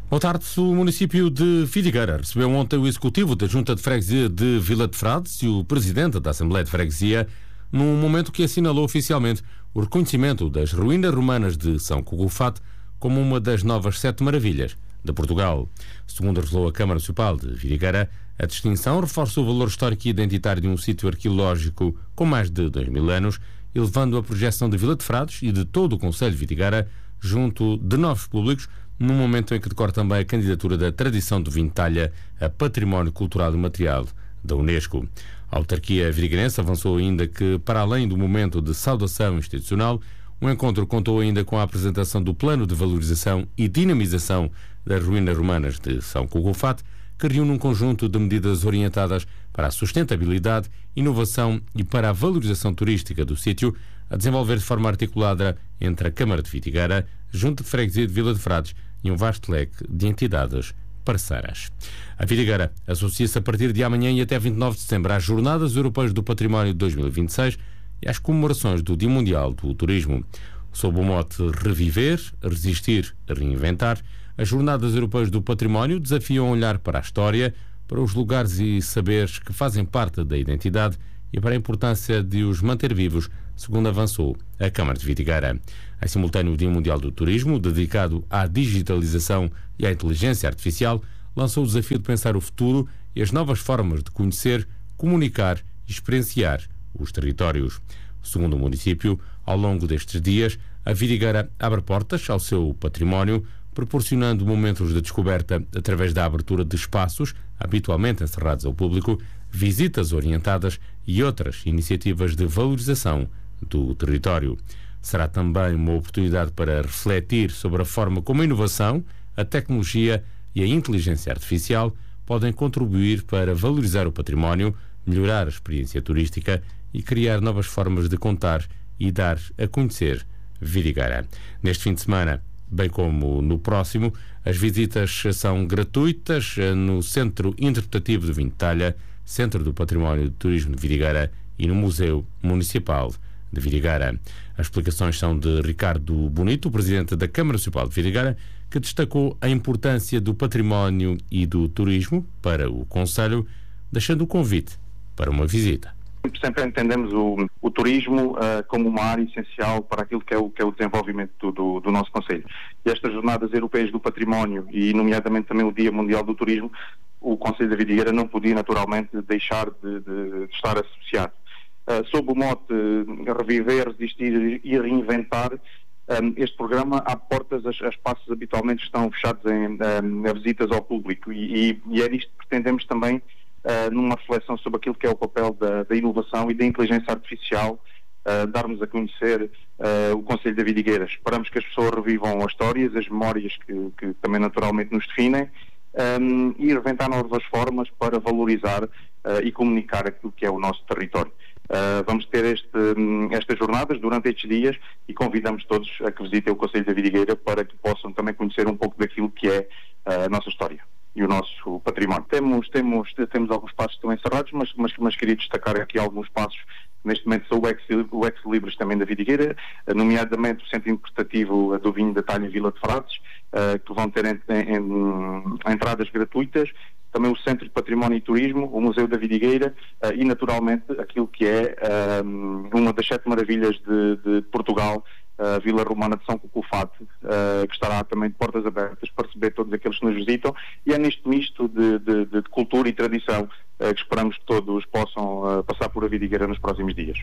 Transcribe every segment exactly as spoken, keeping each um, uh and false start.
Boa tarde. O município de Vidigueira recebeu ontem o executivo da Junta de Freguesia de Vila de Frades e o presidente da Assembleia de Freguesia, num momento que assinalou oficialmente o reconhecimento das ruínas romanas de São Cucufate como uma das novas sete maravilhas de Portugal. Segundo revelou a Câmara Municipal de Vidigueira, a distinção reforça o valor histórico e identitário de um sítio arqueológico com mais de dois mil anos, elevando a projeção de Vila de Frades e de todo o Concelho de Vidigueira junto de novos públicos, num momento em que decorre também a candidatura da tradição do vinho de talha a Património Cultural e Material da Unesco. A autarquia vidigueirense avançou ainda que, para além do momento de saudação institucional, o encontro contou ainda com a apresentação do Plano de Valorização e Dinamização das Ruínas Romanas de São Cucufate, que reúne um conjunto de medidas orientadas para a sustentabilidade, inovação e para a valorização turística do sítio, a desenvolver de forma articulada entre a Câmara de Vidigueira, Junta de Freguesia de Vila de Frades e um vasto leque de entidades parceiras. A Vidigueira associa-se a partir de amanhã e até vinte e nove de setembro às Jornadas Europeias do Património de dois mil e vinte e seis e às comemorações do Dia Mundial do Turismo. Sob o mote Reviver, Resistir, Reinventar, as Jornadas Europeias do Património desafiam a olhar para a história, para os lugares e saberes que fazem parte da identidade e para a importância de os manter vivos, segundo avançou a Câmara de Vidigueira. Em simultâneo, o Dia Mundial do Turismo, dedicado à digitalização e à inteligência artificial, lançou o desafio de pensar o futuro e as novas formas de conhecer, comunicar e experienciar os territórios. Segundo o município, ao longo destes dias, a Vidigueira abre portas ao seu património, proporcionando momentos de descoberta através da abertura de espaços habitualmente encerrados ao público, visitas orientadas e outras iniciativas de valorização do território. Será também uma oportunidade para refletir sobre a forma como a inovação, a tecnologia e a inteligência artificial podem contribuir para valorizar o património, melhorar a experiência turística e criar novas formas de contar e dar a conhecer Vidigueira. Neste fim de semana, bem como no próximo, as visitas são gratuitas no Centro Interpretativo de Vinho de Talha, Centro do Património de Turismo de Vidigueira e no Museu Municipal de Vidigueira. As explicações são de Ricardo Bonito, presidente da Câmara Municipal de Vidigueira, que destacou a importância do património e do turismo para o concelho, deixando o convite para uma visita. Sempre entendemos o, o turismo uh, como uma área essencial para aquilo que é o, que é o desenvolvimento do, do, do nosso concelho. E estas Jornadas Europeias do Património e, nomeadamente, também o Dia Mundial do Turismo, o Concelho da Vidigueira não podia, naturalmente, deixar de, de, de estar associado. Uh, sob o mote uh, Reviver, Resistir e Reinventar, um, este programa abre portas a, a espaços habitualmente que estão fechados em um, a visitas ao público e, e, e é disto que pretendemos também Uh, numa reflexão sobre aquilo que é o papel da, da inovação e da inteligência artificial, uh, darmos a conhecer uh, o Concelho da Vidigueira. Esperamos que as pessoas revivam as histórias, as memórias que, que também naturalmente nos definem, um, e inventar novas formas para valorizar uh, e comunicar aquilo que é o nosso território. Uh, vamos ter este, um, estas jornadas durante estes dias e convidamos todos a que visitem o Concelho da Vidigueira para que possam também conhecer um pouco daquilo que é uh, a nossa história e o nosso património. Temos, temos, temos alguns passos que estão encerrados, mas, mas, mas queria destacar aqui alguns passos. Neste momento são o Ex, o Ex Libris também da Vidigueira, nomeadamente o Centro Interpretativo do Vinho da Talha em Vila de Frades, uh, que vão ter em, em, em, entradas gratuitas, também o Centro de Património e Turismo, o Museu da Vidigueira uh, e, naturalmente, aquilo que é um, uma das sete maravilhas de, de Portugal, a Vila Romana de São Cucufate, uh, que estará também de portas abertas para receber todos aqueles que nos visitam, e é neste misto de, de, de cultura e tradição uh, que esperamos que todos possam uh, passar por a Vidigueira nos próximos dias.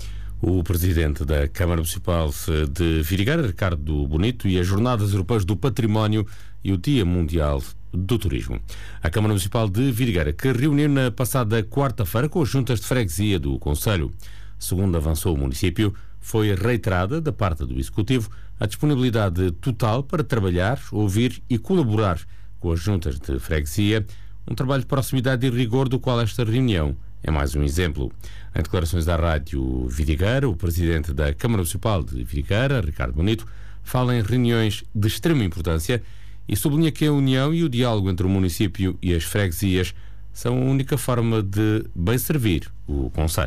O presidente da Câmara Municipal de Vidigueira, Ricardo Bonito, e as Jornadas Europeias do Património e o Dia Mundial do Turismo. A Câmara Municipal de Vidigueira, que reuniu na passada quarta-feira com as juntas de freguesia do concelho. Segundo avançou o município, foi reiterada da parte do Executivo a disponibilidade total para trabalhar, ouvir e colaborar com as juntas de freguesia, um trabalho de proximidade e rigor do qual esta reunião é mais um exemplo. Em declarações à Rádio Vidigueira, o presidente da Câmara Municipal de Vidigueira, Ricardo Bonito, fala em reuniões de extrema importância e sublinha que a união e o diálogo entre o município e as freguesias são a única forma de bem servir o concelho.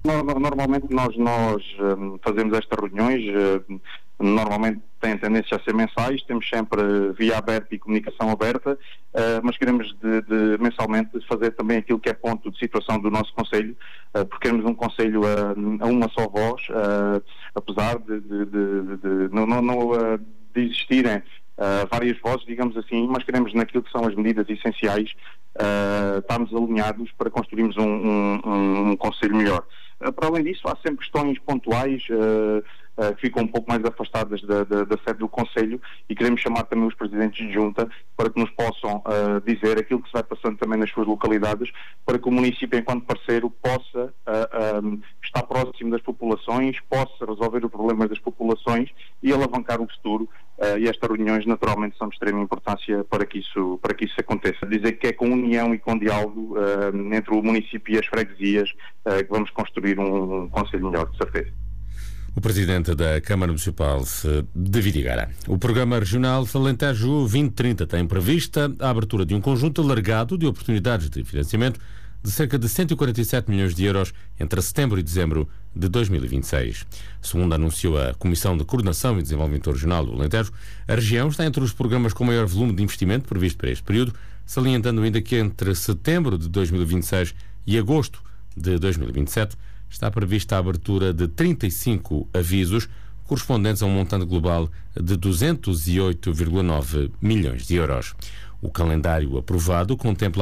Normalmente nós, nós um, fazemos estas reuniões, uh, normalmente têm tendência a ser mensais, temos sempre via aberta e comunicação aberta, uh, mas queremos de, de, mensalmente fazer também aquilo que é ponto de situação do nosso Conselho, uh, porque queremos um Conselho a, a uma só voz, uh, apesar de, de, de, de, de não, não, não, uh, de existirem Uh, várias vozes, digamos assim, mas queremos naquilo que são as medidas essenciais uh, estarmos alinhados para construirmos um, um, um, um Conselho melhor. Uh, para além disso, há sempre questões pontuais uh, uh, que ficam um pouco mais afastadas da, da, da sede do Conselho e queremos chamar também os presidentes de junta para que nos possam uh, dizer aquilo que se vai passando também nas suas localidades, para que o município, enquanto parceiro, possa uh, um, estar próximo das populações, possa resolver os problemas das populações e alavancar o futuro. Uh, e estas reuniões naturalmente são de extrema importância para que isso, para que isso aconteça. Dizer que é com união e com diálogo uh, entre o município e as freguesias uh, que vamos construir um, um concelho melhor, de certeza. O presidente da Câmara Municipal de Vidigueira. O programa regional Alentejo vinte trinta tem prevista a abertura de um conjunto alargado de oportunidades de financiamento de cerca de cento e quarenta e sete milhões de euros entre setembro e dezembro de dois mil e vinte e seis. Segundo anunciou a Comissão de Coordenação e Desenvolvimento Regional do Alentejo, a região está entre os programas com maior volume de investimento previsto para este período, salientando ainda que entre setembro de dois mil e vinte e seis e agosto de dois mil e vinte e sete está prevista a abertura de trinta e cinco avisos, correspondentes a um montante global de duzentos e oito vírgula nove milhões de euros. O calendário aprovado contempla